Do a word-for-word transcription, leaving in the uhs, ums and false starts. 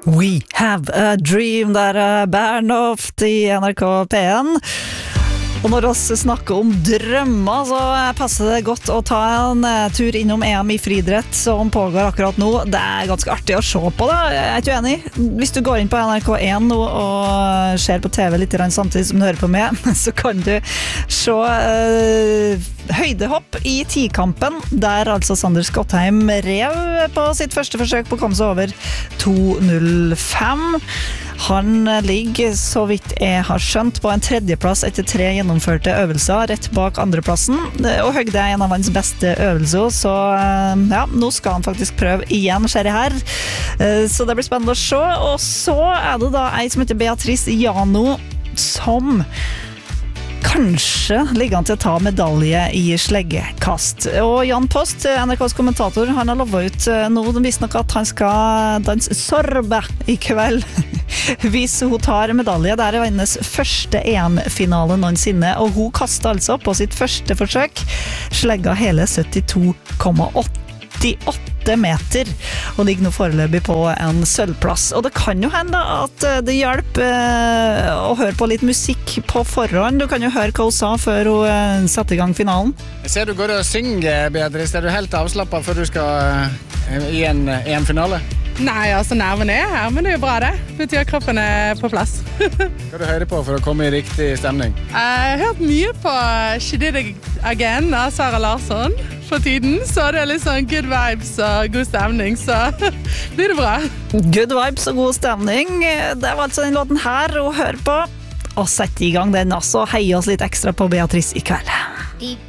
We have a dream, der er Bernhoft i N R K P en. Og når oss snakker om drømmer, så passer det godt å ta en tur innom E M i friidrett som pågår akkurat nå. Det er ganske artig å se på det, jeg er ikke enig. Hvis du går inn på N R K en nå og ser på T V litt samtidig som du hører på meg, så kan du se uh, høydehopp i tikampen, der altså Sander Skottheim rev på sitt første forsøk på å komme seg over to null fem. Han ligger, så vidt jeg har skjønt, på en tredjeplass etter tre gjennomførte øvelser, rett bak andreplassen. Og høgde er en av hans beste øvelser, så ja, nå skal han faktisk prøve igjen, ser jeg her. Så det blir spennende å se. Og så er det da ei som heter Beatrice Jano, som kanskje ligger han til å ta medalje i sleggekast. Og Jan Post, N R K's kommentator, han har lovet ut nå, de visste nok at han skal danse sorbe i kveld. Hvis hun tar medalje, det er hennes første E M-finale noensinne, og hun kastet altså på sitt første forsøk slegga hele syttito komma åttiåtte meter, og ligger nå foreløpig på en sølvplass. Og det kan jo hende at det hjelper å høre på litt musikk på forhånd. Du kan jo høre hva hun sa før hun satte i gang finalen. Jeg ser du går og synger, Beatrice. Er du helt avslappet før du skal i en E M-finale? Nei, altså nervene er her, men det er jo bra det. Det betyr at kroppen er på plass. Hva du hører på for å komme i riktig stemning? Jeg har hørt mye på She Did It Again av Sara Larsson for tiden, så det er litt sånn good vibes og god stemning, så blir det bra. Good vibes og god stemning. Det var altså den låten her å høre på. Og sette i gang den, altså. Heie oss litt ekstra på Beatrice i kveld.